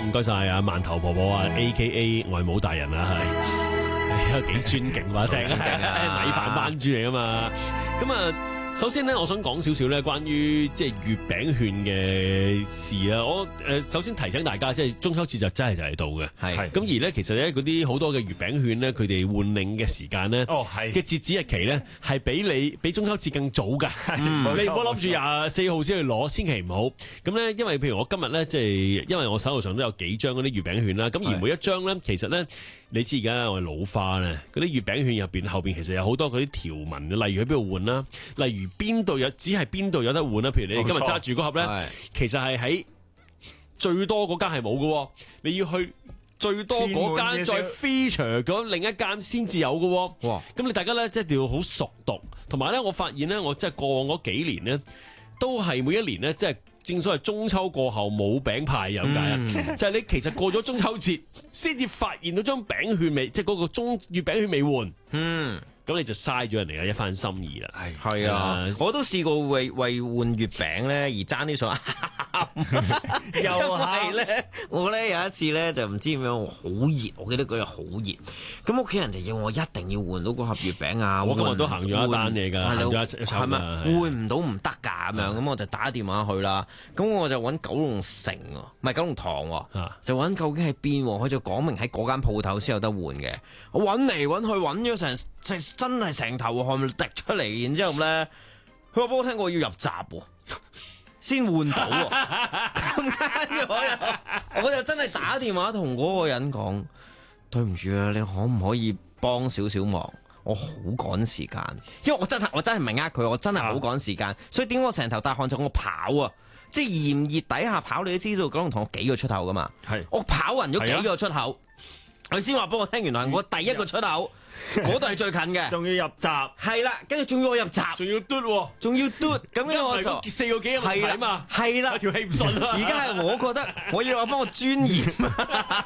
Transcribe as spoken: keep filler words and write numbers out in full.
唔該晒啊，饅頭婆婆啊 ，A K A 外母大人啊，係，幾尊敬話聲，米飯班主嚟噶嘛，咁啊。首先咧，我想講少少咧，關於即係月餅券嘅事啊。我誒、呃、首先提醒大家，即係中秋節就真係就嚟到嘅。係咁而咧，其實咧嗰啲好多嘅月餅券咧，佢哋換領嘅時間咧，哦係嘅截止日期咧，係比你比中秋節更早㗎。嗯、你唔好諗住廿四號先去攞，千祈唔好。咁咧，因為譬如我今日咧，即係因為我手頭上都有幾張嗰啲月餅券啦。咁而每一張咧，其實咧，你知而家我係老花咧，嗰啲月餅券入邊後邊其實有好多嗰啲條文，例如喺邊度換啦，例如。邊度有只係邊度有得換啦？譬如你今日揸住嗰盒咧，其實係喺最多嗰間係冇嘅，你要去最多嗰間再 feature 咗另一間先至有嘅。哇！咁你大家咧即係一定要好熟讀，同埋咧，我發現咧，我即係過往嗰幾年咧，都係每一年咧，即係正所謂中秋過後冇餅派有解啊！嗯、就係你其實過咗中秋節，先至發現到張餅券未，即係嗰個中月餅券未換。嗯。咁你就嘥咗人哋嘅一番心意啦。係係啊，我都試過為為換月餅咧而爭啲數，又係咧，我咧有一次咧就唔知點樣，好熱，我記得嗰日好熱，咁屋企人就要我一定要換到嗰盒月餅啊！ 我今日都行咗一單嘢㗎，行咗一抽㗎， 換唔到唔得㗎咁樣，咁我就打電話去啦，咁我就揾九龍城喎，唔係九龍塘喎，就揾究竟喺邊喎，佢就講明喺嗰間鋪頭先有得換嘅，我揾嚟揾去揾咗成成。真係成頭汗滴出嚟，然之後咧，佢話俾我聽過要入閘喎，先換到喎。咁跟住我又，我就真係打電話同嗰個人講，對唔住啊，你可唔可以幫少少忙？我好趕時間，因為我真係我真係唔係呃佢，我真係好趕時間，所以點解我成頭大汗就我跑啊？即係炎熱底下跑，你都知道九龍塘有幾個出口噶嘛？係我跑勻咗幾個出口，佢先話俾我聽，原來我第一個出口。嗰度係最近嘅，仲要入閘，係啦，跟住仲要我入閘，仲要嘟，仲要嘟，咁樣我就四個幾嘅問題啊嘛， 係啦， 條氣唔順啊， 而家係我覺得我要我幫我尊嚴。